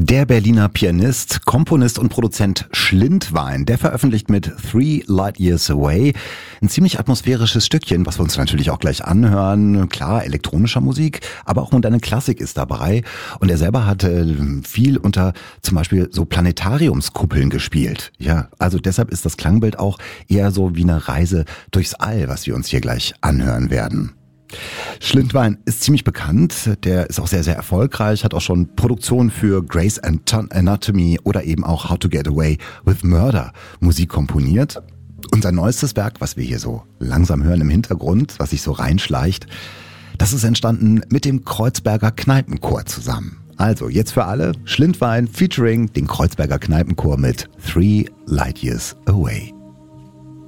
Der Berliner Pianist, Komponist und Produzent Schlindwein, der veröffentlicht mit 3 Light Years Away ein ziemlich atmosphärisches Stückchen, was wir uns natürlich auch gleich anhören. Klar, elektronischer Musik, aber auch moderne Klassik ist dabei. Und er selber hat viel unter zum Beispiel so Planetariumskuppeln gespielt. Ja, also deshalb ist das Klangbild auch eher so wie eine Reise durchs All, was wir uns hier gleich anhören werden. Schlindwein ist ziemlich bekannt, der ist auch sehr, sehr erfolgreich, hat auch schon Produktionen für Grey's Anatomy oder eben auch How to Get Away with Murder Musik komponiert. Und sein neuestes Werk, was wir hier so langsam hören im Hintergrund, was sich so reinschleicht, das ist entstanden mit dem Kreuzberger Kneipenchor zusammen. Also jetzt für alle Schlindwein featuring den Kreuzberger Kneipenchor mit 3 Light Years Away.